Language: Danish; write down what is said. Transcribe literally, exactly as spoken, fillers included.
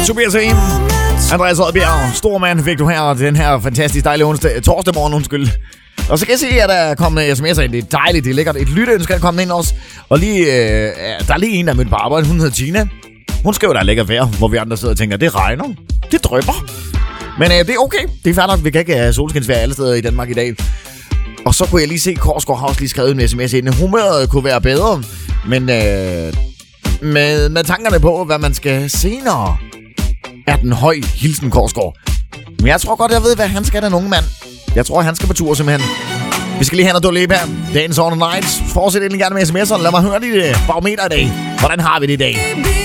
Tobias Heim, Andreas Oddbjerg, stor mand fik du her den her fantastisk dejlige onsdag, torsdag morgen, undskyld. Og så kan jeg se, at der er kommet sms'er ind. Det er dejligt, det er lækkert. Et lytteønske er kommet ind også. Og lige, øh, der er lige en, der er mødt på arbejde. Hun hedder Tina. Hun skriver, der er lækkert vejr, hvor vi andre sidder og tænker, det regner. Det drypper. Men øh, det er okay. Det er fair nok. Vi kan ikke have solskinsvejr alle steder i Danmark i dag. Og så kunne jeg lige se, at Korsgaard har også lige skrevet en sms ind. Humøret kunne være bedre. Men øh, med, med tankerne på, hvad man skal senere, er den høj hilsen Korsgaard. Men jeg tror godt, jeg ved, hvad han skal, den unge mand. Jeg tror, han skal på tur simpelthen. Vi skal lige have noget Dua Lipa. Dagens on the night. Fortsæt endelig gerne med sms'erne. Lad mig høre dit barometer i dag. Hvordan har vi det i dag?